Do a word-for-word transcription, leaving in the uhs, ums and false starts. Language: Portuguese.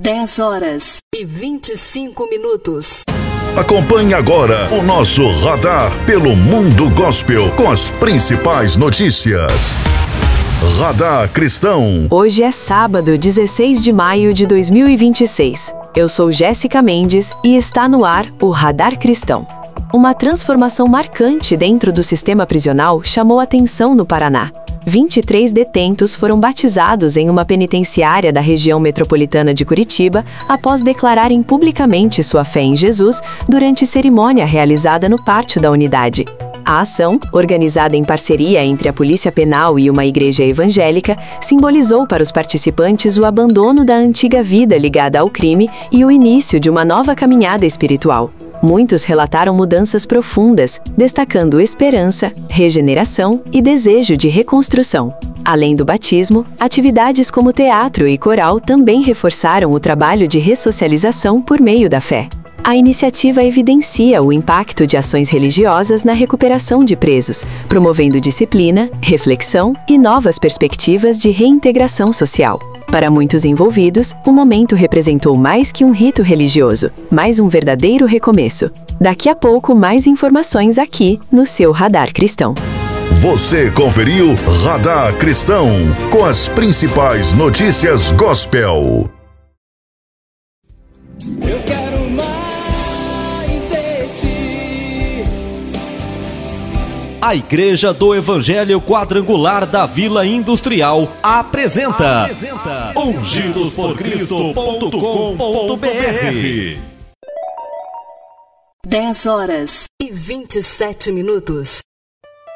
dez horas e vinte e cinco minutos. Acompanhe agora o nosso Radar pelo Mundo Gospel com as principais notícias. Radar Cristão. Hoje é sábado, dezesseis de maio de dois mil e vinte e seis. Eu sou Jéssica Mendes e está no ar o Radar Cristão. Uma transformação marcante dentro do sistema prisional chamou atenção no Paraná. vinte e três detentos foram batizados em uma penitenciária da região metropolitana de Curitiba após declararem publicamente sua fé em Jesus durante cerimônia realizada no pátio da unidade. A ação, organizada em parceria entre a Polícia Penal e uma igreja evangélica, simbolizou para os participantes o abandono da antiga vida ligada ao crime e o início de uma nova caminhada espiritual. Muitos relataram mudanças profundas, destacando esperança, regeneração e desejo de reconstrução. Além do batismo, atividades como teatro e coral também reforçaram o trabalho de ressocialização por meio da fé. A iniciativa evidencia o impacto de ações religiosas na recuperação de presos, promovendo disciplina, reflexão e novas perspectivas de reintegração social. Para muitos envolvidos, o momento representou mais que um rito religioso, mas um verdadeiro recomeço. Daqui a pouco, mais informações aqui no seu Radar Cristão. Você conferiu Radar Cristão com as principais notícias gospel. Eu quero mais de ti. A Igreja do Evangelho Quadrangular da Vila Industrial apresenta, apresenta ungidos por cristo ponto com ponto b r. dez horas e vinte e sete minutos.